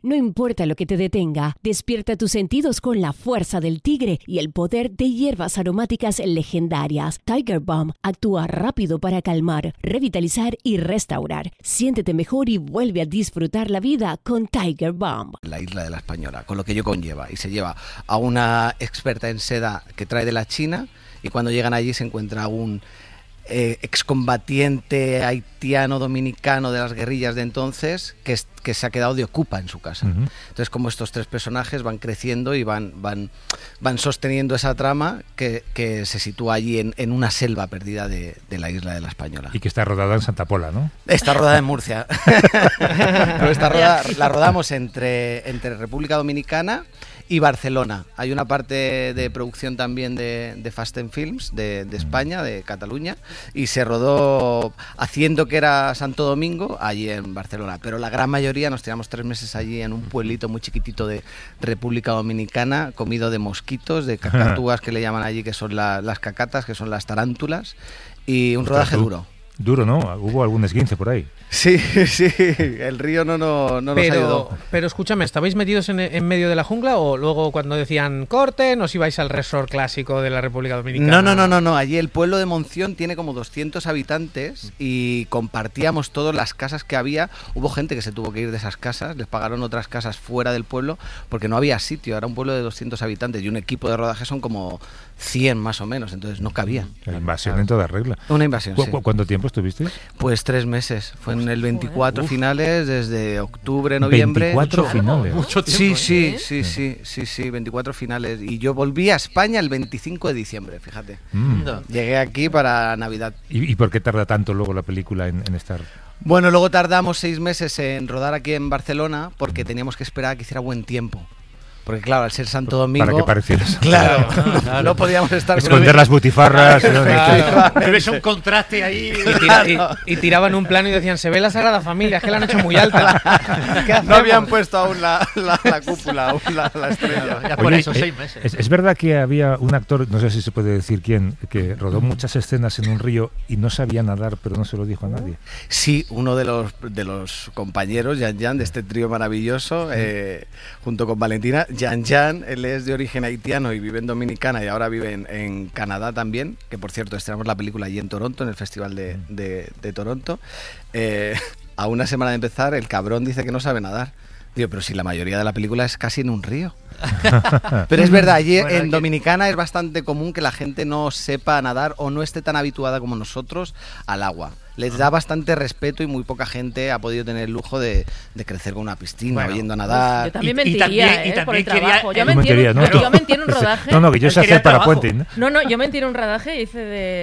No importa lo que te detenga, despierta tus sentidos con la fuerza del tigre y el poder de hierbas aromáticas legendarias. Tiger Balm actúa rápido para calmar, revitalizar y restaurar. Siéntete mejor y vuelve a disfrutar la vida con Tiger Balm. La isla de la Española, con lo que ello conlleva. Y se lleva a una experta en seda que trae de la China, y cuando llegan allí se encuentra un excombatiente haitiano dominicano de las guerrillas de entonces que se ha quedado de ocupa en su casa. Uh-huh. Entonces, como estos tres personajes van creciendo y van sosteniendo esa trama que se sitúa allí en una selva perdida de la isla de la Española. Y que está rodada en Santa Pola, ¿no? Está rodada en Murcia. Pero la rodamos entre República Dominicana y Barcelona. Hay una parte de producción también de Fast and Films de España, de Cataluña, y se rodó haciendo que era Santo Domingo allí en Barcelona, pero la gran mayoría nos tiramos 3 meses allí en un pueblito muy chiquitito de República Dominicana, comido de mosquitos, de cacatúas que le llaman allí, que son las cacatas, que son las tarántulas, y un rodaje duro. Duro, ¿no? Hubo algún esguince por ahí. Sí, el río no nos ayudó. Pero escúchame, ¿estabais metidos en medio de la jungla o luego cuando decían corte nos ibais al resort clásico de la República Dominicana? No. Allí el pueblo de Monción tiene como 200 habitantes y compartíamos todas las casas que había. Hubo gente que se tuvo que ir de esas casas, les pagaron otras casas fuera del pueblo porque no había sitio. Era un pueblo de 200 habitantes y un equipo de rodaje son como 100 más o menos, entonces no cabía. La invasión en toda regla. Una invasión, sí. ¿Cuánto tiempo estuvisteis? Pues 3 meses. Fue en el 24 finales, desde octubre, noviembre. 24 finales. Mucho tiempo. Sí, 24 finales. Y yo volví a España el 25 de diciembre, fíjate. Llegué aquí para Navidad. ¿Y por qué tarda tanto luego la película en estar...? Bueno, luego tardamos 6 meses en rodar aquí en Barcelona porque teníamos que esperar a que hiciera buen tiempo. Porque claro, al ser Santo Domingo... Para que parecieras... Claro, no podíamos estar... Esconder las butifarras... Ves un contraste ahí... Y tiraban un plano y decían, se ve la Sagrada Familia, es que la han hecho muy alta. No habían puesto aún la cúpula, aún la estrella. Ya por eso, 6 meses. Es verdad que había un actor, no sé si se puede decir quién, que rodó muchas escenas en un río y no sabía nadar, pero no se lo dijo a nadie. Sí, uno de los compañeros, Jan, de este trío maravilloso, junto con Valentina. Jan, él es de origen haitiano y vive en Dominicana y ahora vive en Canadá también, que por cierto estrenamos la película allí en Toronto, en el Festival de Toronto. A una semana de empezar, el cabrón dice que no sabe nadar. Digo, pero si la mayoría de la película es casi en un río. Pero es verdad, allí en Dominicana es bastante común que la gente no sepa nadar o no esté tan habituada como nosotros al agua. Les da bastante respeto y muy poca gente ha podido tener el lujo de crecer con una piscina, yendo a nadar. Yo también mentiría, por el trabajo. Yo yo mentí en un rodaje. No, que yo sé hacer parapuente. No, yo mentí en un rodaje, hice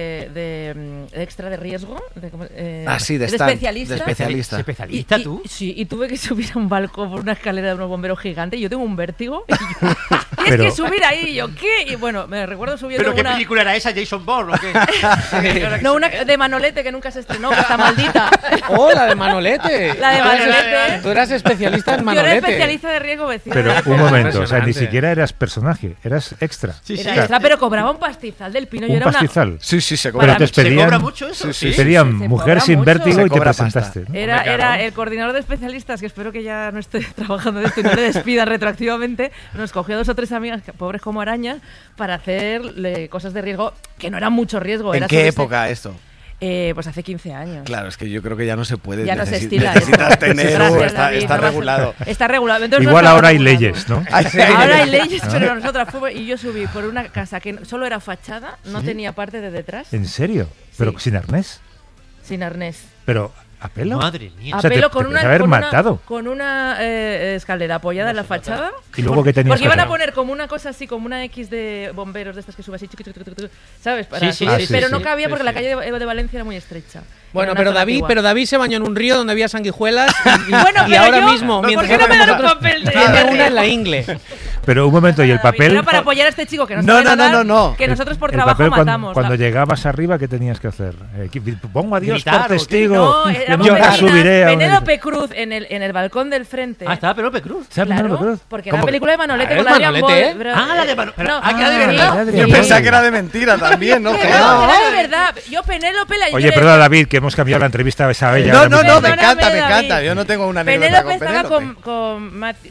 de extra de riesgo. De especialista. ¿Especialista tú? Y tuve que subir a un balcón por una escalera de unos bomberos gigantes. Y yo tengo un vértigo. Y es que subir ahí, yo, ¿qué? Y bueno, me recuerdo subiendo ¿Pero qué película era esa? ¿Jason Bourne o qué? No, una de Manolete que nunca se estrenó. No, que está maldita. ¡Oh, la de Manolete! La de Manolete. Tú eras especialista en Manolete. Yo era especialista de riesgo vecino. Pero un momento, o sea, ni siquiera eras personaje, eras extra. Era extra, pero cobraba un pastizal del Pino. ¿Un pastizal? Sí, se cobra. Pero te ¿Se cobra mucho eso? Sí. Pedían mujer sin vértigo y te presentaste. ¿No? Era el coordinador de especialistas, que espero que ya no esté trabajando de esto y no le despidan retroactivamente. Nos cogió 2 o 3 amigas, pobres como arañas, para hacer cosas de riesgo, que no eran mucho riesgo. ¿En qué época esto? Pues hace 15 años. Claro, es que yo creo que ya no se puede. Ya no se estila. Necesitas tener... está regulado. Está regulado. Entonces, igual ahora hay leyes, ¿no? Ahora hay leyes, pero nosotras fuimos... Y yo subí por una casa que solo era fachada, no tenía parte de detrás. ¿En serio? ¿Pero sin arnés? Sin arnés. ¿Pero a pelo? Madre mía. O sea, con una escalera apoyada en la fachada. ¿Y luego qué tenías? Porque iban a poner como una cosa así, como una X de bomberos de estas que sube así, ¿sabes? Pero no cabía porque la calle de Valencia era muy estrecha. Bueno, pero David se bañó en un río donde había sanguijuelas y ahora mismo, mientras ¿por qué no me dan un papel tiene una en la ingle. Pero un momento, ¿y el papel? Era para apoyar a este chico que no sabe nadar, que nosotros por trabajo matamos. Cuando llegabas arriba, ¿qué tenías que hacer? Pongo a Dios por testigo. No, yo la subiré. Penélope Cruz en el balcón del frente. Ah, estaba Penélope Cruz. Claro, porque era la película de Manolete con Adrián Boy. La de Manolete. Yo pensaba que era de mentira también, ¿no? No, era de verdad. Yo Penélope la... Oye, perdona, David, que hemos cambiado la entrevista a esa bella. No, me encanta. Yo no tengo una anécdota con Penélope. Penélope estaba con